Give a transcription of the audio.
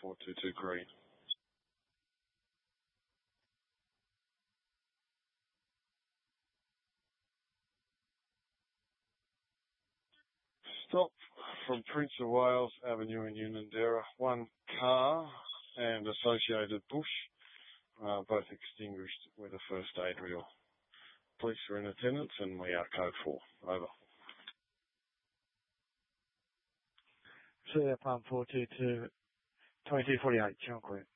422 green. Stop from Prince of Wales Avenue in Unanderra. One car and associated bush, both extinguished with a first aid reel. Police are in attendance and we are code 4. Over. Clear, Palm 422, 2248, John Quinn.